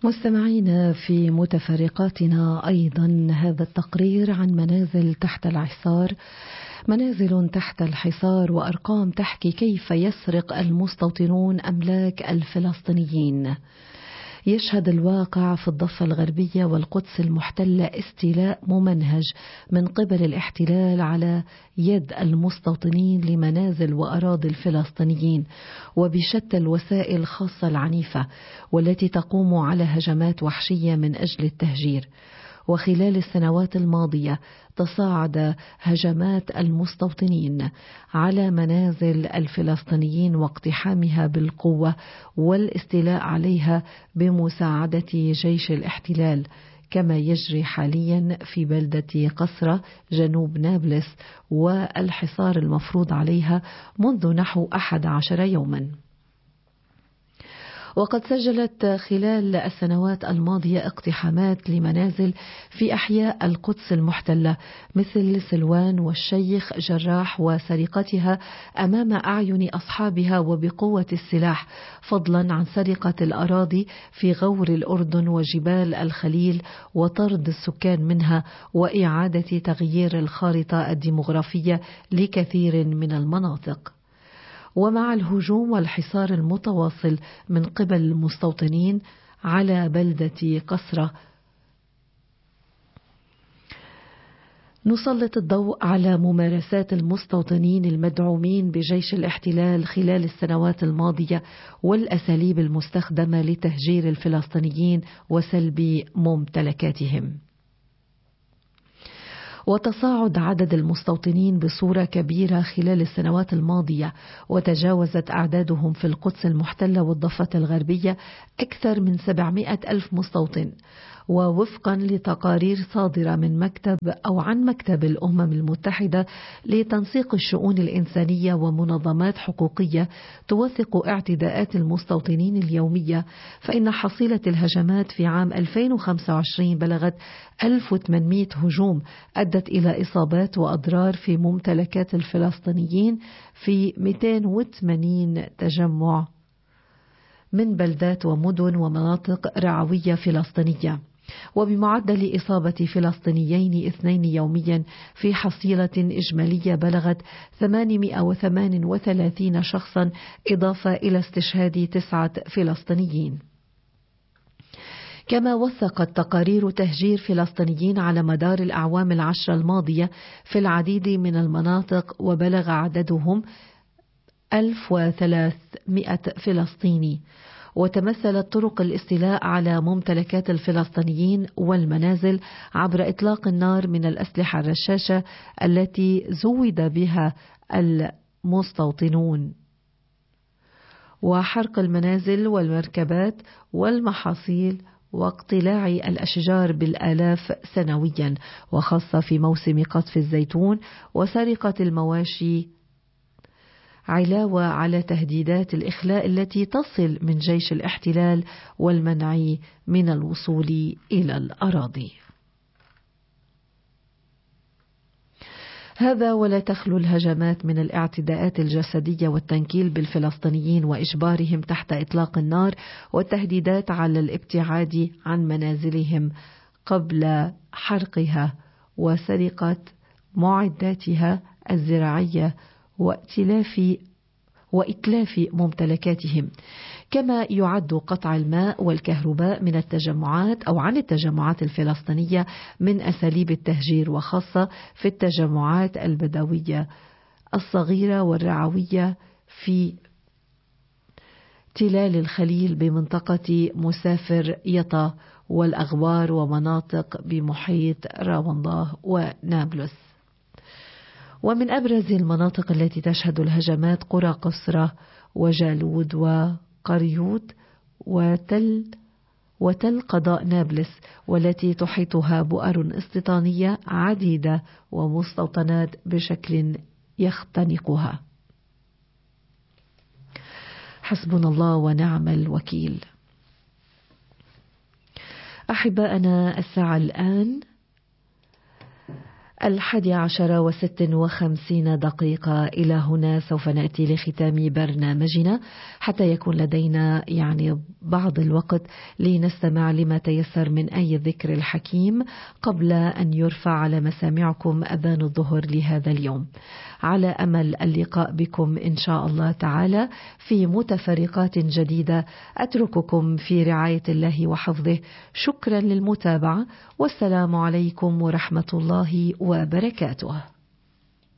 مستمعين في متفرقاتنا أيضا هذا التقرير عن منازل تحت الحصار، منازل تحت الحصار وأرقام تحكي كيف يسرق المستوطنون أملاك الفلسطينيين. يشهد الواقع في الضفة الغربية والقدس المحتلة استيلاء ممنهج من قبل الاحتلال على يد المستوطنين لمنازل وأراضي الفلسطينيين وبشتى الوسائل الخاصة العنيفة والتي تقوم على هجمات وحشية من أجل التهجير. وخلال السنوات الماضية تصاعد هجمات المستوطنين على منازل الفلسطينيين واقتحامها بالقوة والاستيلاء عليها بمساعدة جيش الاحتلال، كما يجري حاليا في بلدة قسرة جنوب نابلس والحصار المفروض عليها منذ نحو 11 يوما. وقد سجلت خلال السنوات الماضية اقتحامات لمنازل في أحياء القدس المحتلة مثل سلوان والشيخ جراح وسرقتها أمام أعين أصحابها وبقوة السلاح، فضلا عن سرقة الأراضي في غور الأردن وجبال الخليل وطرد السكان منها وإعادة تغيير الخارطة الديمغرافية لكثير من المناطق. ومع الهجوم والحصار المتواصل من قبل المستوطنين على بلدة قسرة، نسلط الضوء على ممارسات المستوطنين المدعومين بجيش الاحتلال خلال السنوات الماضية والأساليب المستخدمة لتهجير الفلسطينيين وسلب ممتلكاتهم. وتصاعد عدد المستوطنين بصورة كبيرة خلال السنوات الماضية، وتجاوزت أعدادهم في القدس المحتلة والضفة الغربية أكثر من 700 ألف مستوطن. ووفقا لتقارير صادرة من مكتب الأمم المتحدة لتنسيق الشؤون الإنسانية ومنظمات حقوقية توثق اعتداءات المستوطنين اليومية، فإن حصيلة الهجمات في عام 2025 بلغت 1800 هجوم أدت إلى إصابات وأضرار في ممتلكات الفلسطينيين في 280 تجمع من بلدات ومدن ومناطق رعوية فلسطينية، وبمعدل إصابة فلسطينيين 2 يوميا في حصيلة إجمالية بلغت 838 شخصا، إضافة إلى استشهاد 9 فلسطينيين. كما وثقت تقارير تهجير فلسطينيين على مدار الأعوام 10 الماضية في العديد من المناطق، وبلغ عددهم 1300 فلسطيني. وتمثلت طرق الاستيلاء على ممتلكات الفلسطينيين والمنازل عبر إطلاق النار من الأسلحة الرشاشة التي زود بها المستوطنون، وحرق المنازل والمركبات والمحاصيل، واقتلاع الأشجار بالآلاف سنويا، وخاصة في موسم قطف الزيتون، وسرقة المواشي، علاوة على تهديدات الإخلاء التي تصل من جيش الاحتلال والمنع من الوصول إلى الأراضي. هذا ولا تخلو الهجمات من الاعتداءات الجسدية والتنكيل بالفلسطينيين وإجبارهم تحت إطلاق النار والتهديدات على الابتعاد عن منازلهم قبل حرقها وسرقة معداتها الزراعية وإتلاف ممتلكاتهم. كما يعد قطع الماء والكهرباء من التجمعات أو عن التجمعات الفلسطينية من أساليب التهجير، وخاصة في التجمعات البدوية الصغيرة والرعوية في تلال الخليل بمنطقة مسافر يطا والأغوار ومناطق بمحيط راونضاه ونابلس. ومن أبرز المناطق التي تشهد الهجمات قرى قسرة وجالود وقريوت وتل قضاء نابلس، والتي تحيطها بؤر استيطانية عديدة ومستوطنات بشكل يختنقها. حسبنا الله ونعم الوكيل. أحبائنا، الساعة الآن 11:56 إلى هنا سوف نأتي لختام برنامجنا حتى يكون لدينا بعض الوقت لنستمع لما تيسر من أي ذكر الحكيم قبل أن يرفع على مسامعكم أذان الظهر لهذا اليوم. على أمل اللقاء بكم إن شاء الله تعالى في متفرقات جديدة. أترككم في رعاية الله وحفظه. شكرا للمتابعة والسلام عليكم ورحمة الله وبركاته.